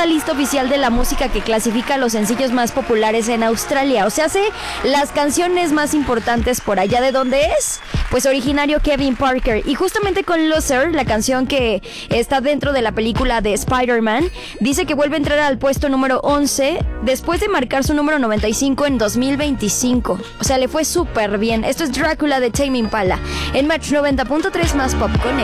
la lista oficial de la música que clasifica los sencillos más populares en Australia. O sea, hace las canciones más importantes por allá de donde es, pues originario Kevin Parker. Y justamente con Loser, la canción que está dentro de la película de Spider-Man, dice que vuelve a entrar al puesto número 11 después de marcar su número 95 en 2025. O sea, le fue súper bien. Esto es Drácula de Tame Impala en Match 90.3 más pop con